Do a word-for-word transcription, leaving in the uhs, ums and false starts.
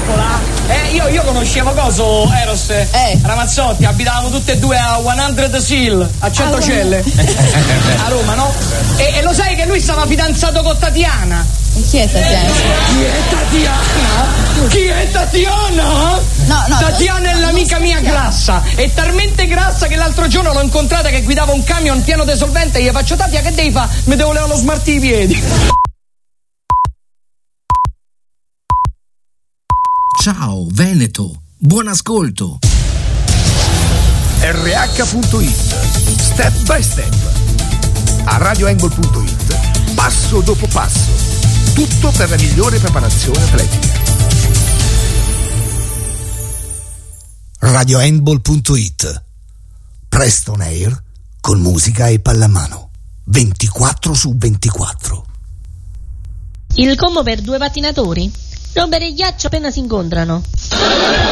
piccola, eh, io, io conoscevo coso Eros eh. Ramazzotti, abitavamo tutte e due a cento Sill, a cento ah, celle a Roma, no? E, e lo sai che lui stava fidanzato con Tatiana? E chi è Tatiana? Chi è Tatiana? Chi è Tatiana? No, no, Tatiana è l'amica mia grassa, è talmente grassa che l'altro giorno l'ho incontrata che guidava un camion pieno di solvente e gli faccio: Tatia, che devi fare? Mi devo levare lo smalti i piedi. Ciao Veneto, buon ascolto. R H punto it, step by step. A radio angle punto it, passo dopo passo. Tutto per la migliore preparazione atletica. radio handball punto it, Preston Air con musica e pallamano ventiquattro su ventiquattro. Il combo per due pattinatori? Rompere il ghiaccio appena si incontrano.